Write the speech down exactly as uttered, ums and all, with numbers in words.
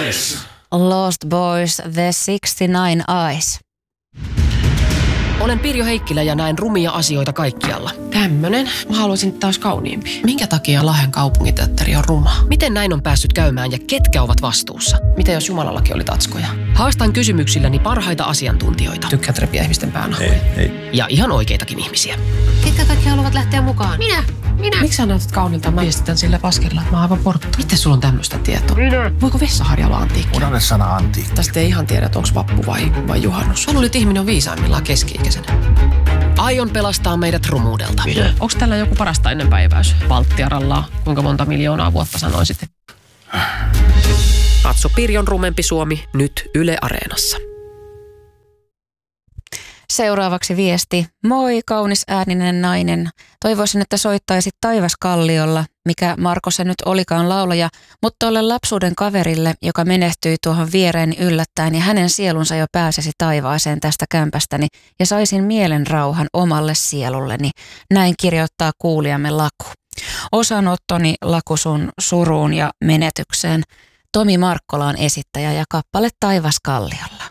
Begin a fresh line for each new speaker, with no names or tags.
Boys.
Lost Boys, The sixty-nine Eyes.
Olen Pirjo Heikkilä ja näen rumia asioita kaikkialla.
Tämmönen. Mä haluaisin taas kauniimpi. Minkä takia Lahden kaupunginteatteri on ruma?
Miten näin on päässyt käymään ja ketkä ovat vastuussa?
Miten jos Jumalallakin oli tatskoja?
Haastan kysymyksilläni parhaita asiantuntijoita.
Tykkäät repiä ihmisten päänahoja.
Ei, ei.
Ja ihan oikeitakin ihmisiä.
Ketkä kaikki haluavat lähteä mukaan?
Minä! Minä! Miksi sä näytät kaunilta? Mä viestitän sillä paskella. Mä oon aivan portta. Miten sulla on tämmöistä tietoa? Minä! Voiko vessaharja olla antiikki?
Unohda sana antiikki.
Tästä ei ihan tiedä, että onko vappu vai, vai juhannus. Mä luulin, että ihminen on viisaimmillaan keski-ikäisenä.
Aion pelastaa meidät rumuudelta.
Onko tällä joku parasta ennen päiväys? Valttiarallaa. Kuinka monta miljoonaa vuotta sanoisit?
Katso Pirjon rumempi Suomi nyt Yle Areenassa.
Seuraavaksi viesti. Moi, kaunis ääninen nainen. Toivoisin, että soittaisit Taivaskalliolla, mikä Marko se nyt olikaan laulaja, mutta olen lapsuuden kaverille, joka menehtyi tuohon viereeni yllättäen ja hänen sielunsa jo pääsisi taivaaseen tästä kämpästäni ja saisin mielen rauhan omalle sielulleni. Näin kirjoittaa kuulijamme Laku. Osanottoni Laku sun suruun ja menetykseen. Tomi Markkola on esittäjä ja kappale Taivaskalliolla.